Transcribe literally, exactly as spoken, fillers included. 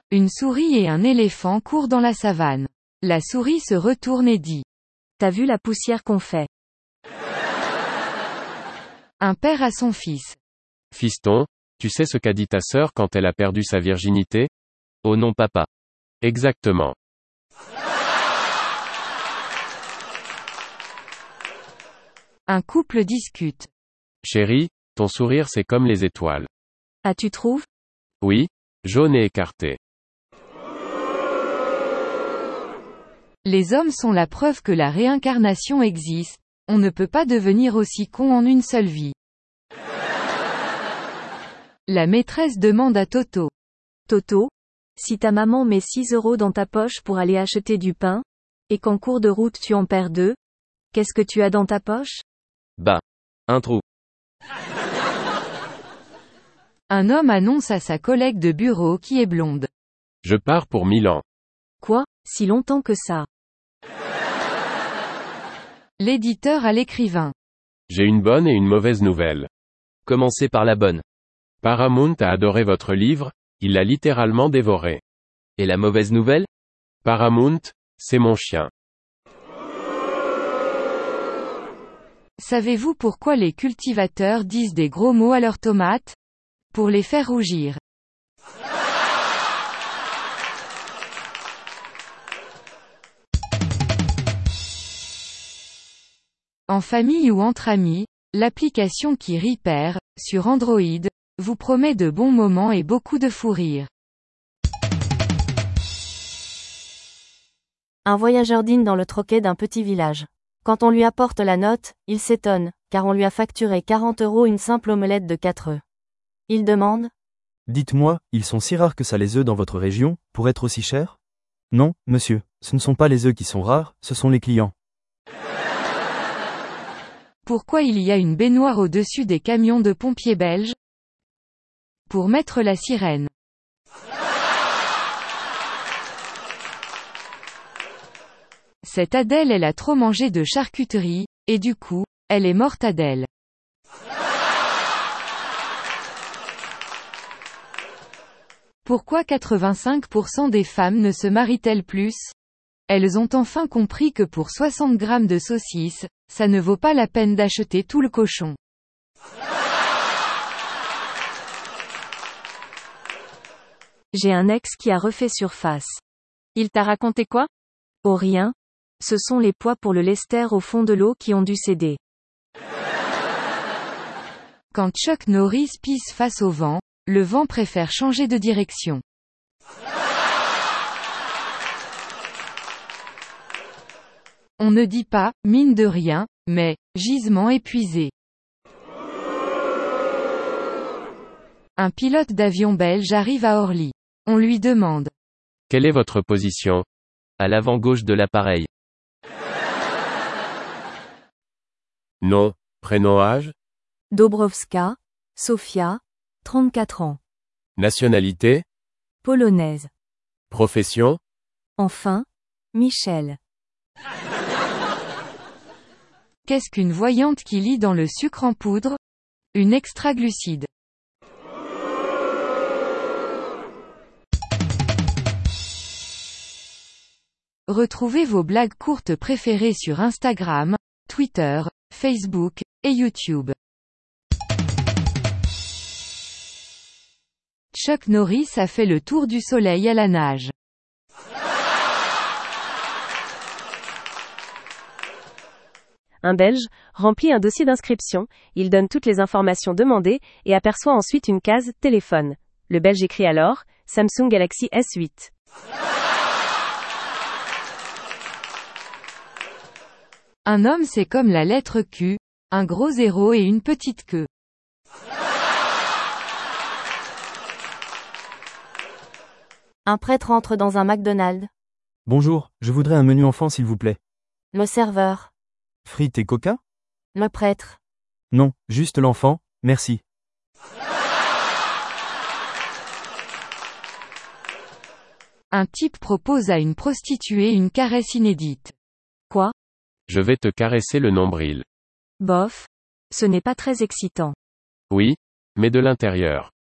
Une souris et un éléphant courent dans la savane. La souris se retourne et dit. T'as vu la poussière qu'on fait? Un père à son fils. Fiston, tu sais ce qu'a dit ta sœur quand elle a perdu sa virginité? Oh non papa. Exactement. Un couple discute. Chérie, ton sourire c'est comme les étoiles. Ah tu trouves? Oui, jaune et écarté. Les hommes sont la preuve que la réincarnation existe, on ne peut pas devenir aussi con en une seule vie. La maîtresse demande à Toto. Toto, si ta maman met six euros dans ta poche pour aller acheter du pain, et qu'en cours de route tu en perds deux, qu'est-ce que tu as dans ta poche? Bah. Un trou. Un homme annonce à sa collègue de bureau qui est blonde. Je pars pour Milan. Quoi, si longtemps que ça? L'éditeur à l'écrivain. J'ai une bonne et une mauvaise nouvelle. Commencez par la bonne. Paramount a adoré votre livre, il l'a littéralement dévoré. Et la mauvaise nouvelle? Paramount, c'est mon chien. Savez-vous pourquoi les cultivateurs disent des gros mots à leurs tomates? Pour les faire rougir. En famille ou entre amis, l'application qui Repair, sur Android, vous promet de bons moments et beaucoup de fou rire. Un voyageur dîne dans le troquet d'un petit village. Quand on lui apporte la note, il s'étonne, car on lui a facturé quarante euros une simple omelette de quatre œufs. Il demande. Dites-moi, ils sont si rares que ça les œufs dans votre région, pour être aussi chers? Non, monsieur, ce ne sont pas les œufs qui sont rares, ce sont les clients. Pourquoi il y a une baignoire au-dessus des camions de pompiers belges? Pour mettre la sirène. Cette Adèle elle a trop mangé de charcuterie, et du coup, elle est morte Adèle. Pourquoi quatre-vingt-cinq pour cent des femmes ne se marient-elles plus? Elles ont enfin compris que pour soixante grammes de saucisses, ça ne vaut pas la peine d'acheter tout le cochon. J'ai un ex qui a refait surface. Il t'a raconté quoi? Oh rien. Ce sont les poids pour le lester au fond de l'eau qui ont dû céder. Quand Chuck Norris pisse face au vent, le vent préfère changer de direction. On ne dit pas, mine de rien, mais, gisement épuisé. Un pilote d'avion belge arrive à Orly. On lui demande. Quelle est votre position? À l'avant gauche de l'appareil. Nom, prénom, âge? Dobrowska, Sofia, trente-quatre ans. Nationalité? Polonaise. Profession? Enfin, Michel. Qu'est-ce qu'une voyante qui lit dans le sucre en poudre? Une extraglucide. Retrouvez vos blagues courtes préférées sur Instagram, Twitter, Facebook, et YouTube. Chuck Norris a fait le tour du soleil à la nage. Un Belge remplit un dossier d'inscription, il donne toutes les informations demandées, et aperçoit ensuite une case « Téléphone ». Le Belge écrit alors « Samsung Galaxy S huit ». Un homme c'est comme la lettre Q, un gros zéro et une petite queue. Un prêtre entre dans un McDonald's. Bonjour, je voudrais un menu enfant s'il vous plaît. Le serveur. Frites et coca? Le prêtre. Non, juste l'enfant, merci. Un type propose à une prostituée une caresse inédite. Quoi? Je vais te caresser le nombril. Bof. Ce n'est pas très excitant. Oui, mais de l'intérieur.